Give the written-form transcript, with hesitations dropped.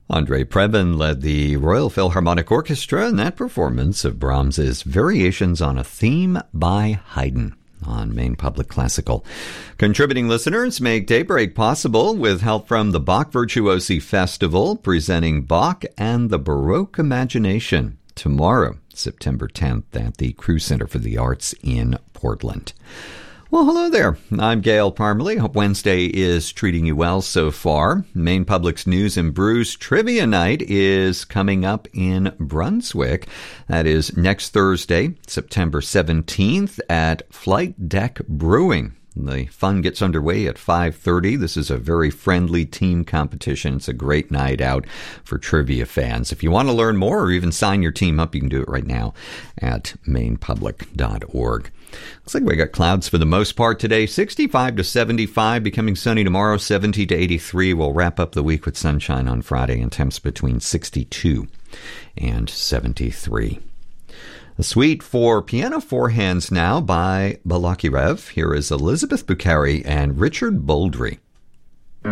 Andrei Previn led the Royal Philharmonic Orchestra in that performance of Brahms's Variations on a Theme by Haydn on Maine Public Classical. Contributing listeners make Daybreak possible with help from the Bach Virtuosi Festival, presenting Bach and the Baroque Imagination tomorrow, September 10th, at the Crew Center for the Arts in Portland. Well, hello there. I'm Gail Parmalee. Hope Wednesday is treating you well so far. Maine Public's News and Brews Trivia Night is coming up in Brunswick. That is next Thursday, September 17th at Flight Deck Brewing. The fun gets underway at 5:30. This is a very friendly team competition. It's a great night out for trivia fans. If you want to learn more or even sign your team up, you can do it right now at mainepublic.org. Looks like we got clouds for the most part today. 65 to 75, becoming sunny tomorrow, 70 to 83. We'll wrap up the week with sunshine on Friday and temps between 62 and 73. A suite for piano four hands now by Balakirev. Here is Elizabeth Bukhari and Richard Bouldry.